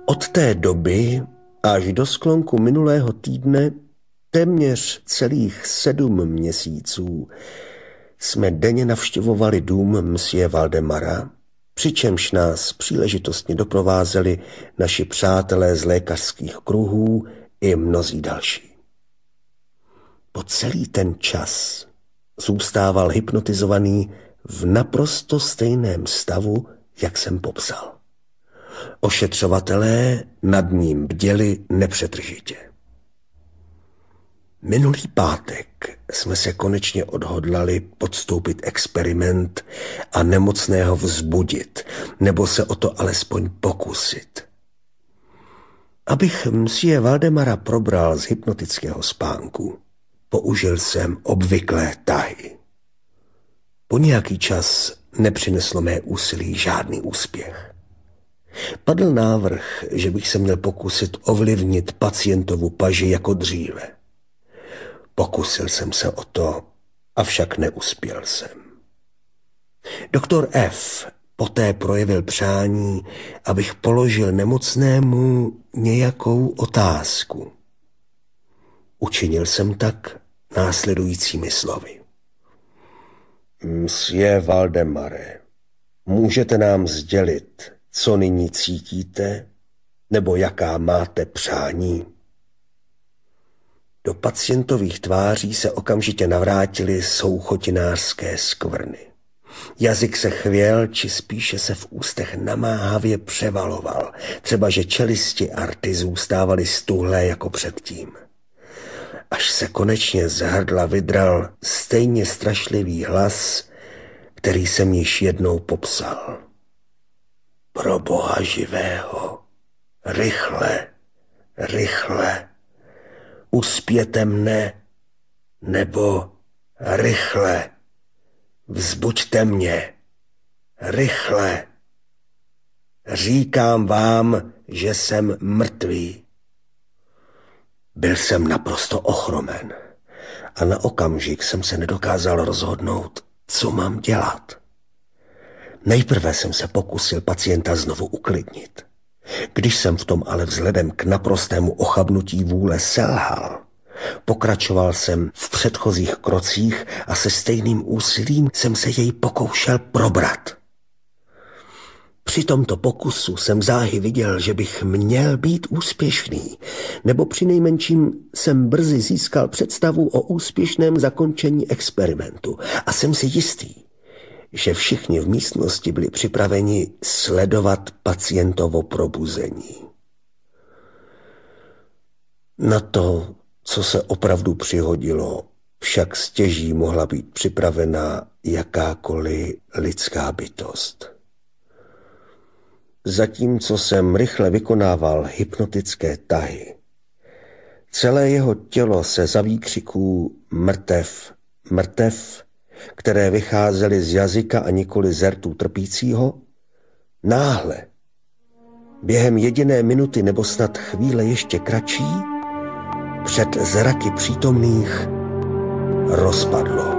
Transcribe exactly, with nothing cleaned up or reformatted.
Od té doby až do sklonku minulého týdne, téměř celých sedm měsíců, jsme denně navštěvovali dům msie Valdemara, přičemž nás příležitostně doprovázeli naši přátelé z lékařských kruhů i mnozí další. Po celý ten čas zůstával hypnotizovaný v naprosto stejném stavu, jak jsem popsal. Ošetřovatelé nad ním bděli nepřetržitě. Minulý pátek jsme se konečně odhodlali podstoupit experiment a nemocného vzbudit, nebo se o to alespoň pokusit. Abych msie Valdemara probral z hypnotického spánku, použil jsem obvyklé tahy. Po nějaký čas nepřineslo mé úsilí žádný úspěch. Padl návrh, že bych se měl pokusit ovlivnit pacientovu paži jako dříve. Pokusil jsem se o to, avšak neuspěl jsem. Doktor F. poté projevil přání, abych položil nemocnému nějakou otázku. Učinil jsem tak následujícími slovy. Msie Valdemare, můžete nám sdělit, co nyní cítíte, nebo jaká máte přání? Do pacientových tváří se okamžitě navrátily souchotinářské skvrny. Jazyk se chvěl, či spíše se v ústech namáhavě převaloval, třeba že čelisti a rty zůstávaly stuhlé jako předtím. Až se konečně z hrdla vydral stejně strašlivý hlas, který jsem již jednou popsal. Pro Boha živého, rychle, rychle, uspěte mne, nebo rychle, vzbuďte mě, rychle. Říkám vám, že jsem mrtvý. Byl jsem naprosto ochromen a na okamžik jsem se nedokázal rozhodnout, co mám dělat. Nejprve jsem se pokusil pacienta znovu uklidnit. Když jsem v tom ale vzhledem k naprostému ochabnutí vůle selhal, pokračoval jsem v předchozích krocích a se stejným úsilím jsem se jej pokoušel probrat. Při tomto pokusu jsem záhy viděl, že bych měl být úspěšný, nebo přinejmenším jsem brzy získal představu o úspěšném zakončení experimentu a jsem si jistý, že všichni v místnosti byli připraveni sledovat pacientovo probuzení. Na to, co se opravdu přihodilo, však stěží mohla být připravena jakákoliv lidská bytost. Zatímco jsem rychle vykonával hypnotické tahy, celé jeho tělo se za výkřiků mrtev, mrtev, které vycházely z jazyka a nikoli z rtů trpícího, náhle, během jediné minuty nebo snad chvíle ještě kratší, před zraky přítomných rozpadlo.